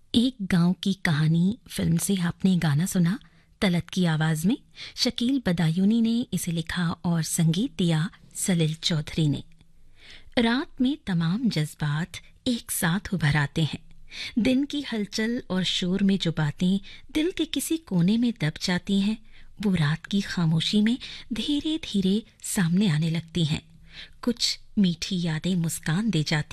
एक गांव की कहानी फिल्म से आपने गाना सुना तलत की आवाज में। शकील बदायूनी ने इसे लिखा और संगीत दिया सलील चौधरी ने। रात में तमाम जज्बात एक साथ उभर आते हैं। दिन की हलचल और शोर में जो बातें दिल के किसी कोने में दब जाती हैं, वो रात की खामोशी में धीरे धीरे सामने आने लगती हैं। कुछ मीठी यादें मुस्कान दे जाती